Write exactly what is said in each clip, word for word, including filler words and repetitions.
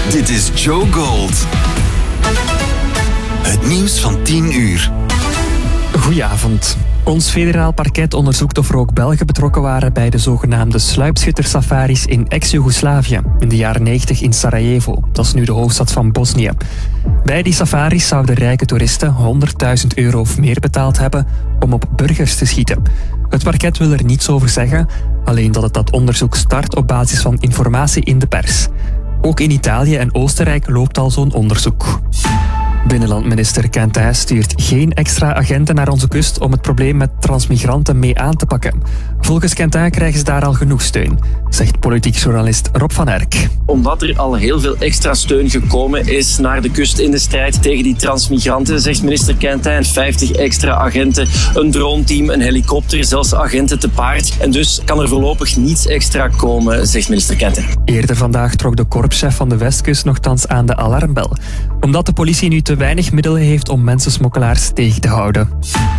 Dit is Joe Gold. Het nieuws van tien uur. Goedenavond. Ons federaal parket onderzoekt of er ook Belgen betrokken waren bij de zogenaamde sluipschuttersafaris in ex-Joegoslavië in de jaren negentig in Sarajevo. Dat is nu de hoofdstad van Bosnië. Bij die safaris zouden rijke toeristen honderdduizend euro of meer betaald hebben om op burgers te schieten. Het parket wil er niets over zeggen, alleen dat het dat onderzoek start op basis van informatie in de pers. Ook in Italië en Oostenrijk loopt al zo'n onderzoek. Binnenlandminister Quentin stuurt geen extra agenten naar onze kust om het probleem met transmigranten mee aan te pakken. Volgens Quentin krijgen ze daar al genoeg steun, zegt politiek journalist Rob van Erck. Omdat er al heel veel extra steun gekomen is naar de kust in de strijd tegen die transmigranten, zegt minister Quentin, vijftig extra agenten, een droneteam, een helikopter, zelfs agenten te paard. En dus kan er voorlopig niets extra komen, zegt minister Quentin. Eerder vandaag trok de korpschef van de Westkust nogthans aan de alarmbel, omdat de politie nu te weinig middelen heeft om mensensmokkelaars tegen te houden.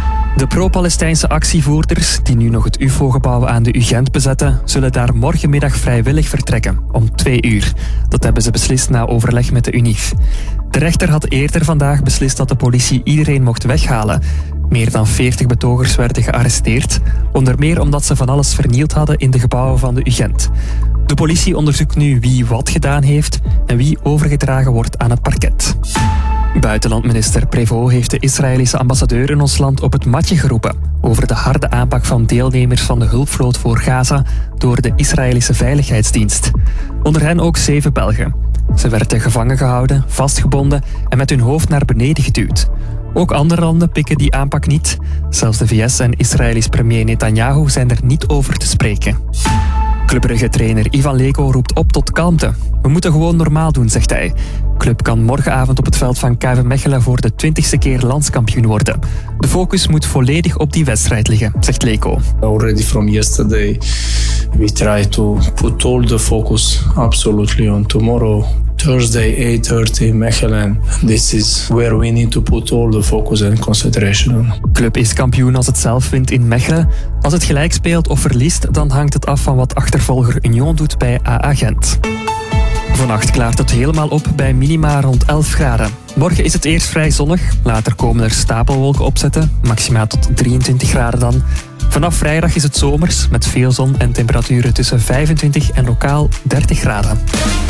De pro-Palestijnse actievoerders, die nu nog het U F O-gebouw aan de U Gent bezetten, zullen daar morgenmiddag vrijwillig vertrekken, om twee uur. Dat hebben ze beslist na overleg met de U N I F. De rechter had eerder vandaag beslist dat de politie iedereen mocht weghalen. Meer dan veertig betogers werden gearresteerd, onder meer omdat ze van alles vernield hadden in de gebouwen van de U Gent. De politie onderzoekt nu wie wat gedaan heeft en wie overgedragen wordt aan het parket. Buitenlandminister Prévost heeft de Israëlische ambassadeur in ons land op het matje geroepen over de harde aanpak van deelnemers van de hulpvloot voor Gaza door de Israëlische Veiligheidsdienst. Onder hen ook zeven Belgen. Ze werden gevangen gehouden, vastgebonden en met hun hoofd naar beneden geduwd. Ook andere landen pikken die aanpak niet. Zelfs de V S en Israëlisch premier Netanyahu zijn er niet over te spreken. Club Brugge-trainer Ivan Leko roept op tot kalmte. We moeten gewoon normaal doen, zegt hij. Club kan morgenavond op het veld van K V Mechelen voor de twintigste keer landskampioen worden. De focus moet volledig op die wedstrijd liggen, zegt Leko. Already from yesterday we try to put all the focus absolutely on tomorrow. Thursday, eight thirty, Mechelen. This is where we need to put all the focus and concentration on. Club is kampioen als het zelf wint in Mechelen. Als het gelijk speelt of verliest, dan hangt het af van wat achtervolger Union doet bij A A Gent. Vannacht klaart het helemaal op bij minima rond elf graden. Morgen is het eerst vrij zonnig, later komen er stapelwolken opzetten, maximaal tot drieëntwintig graden dan. Vanaf vrijdag is het zomers, met veel zon en temperaturen tussen vijfentwintig en lokaal dertig graden.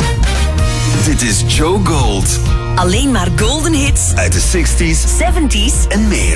Dit is Joe Gold. Alleen maar golden hits Uit de zestig's zeventig's en meer.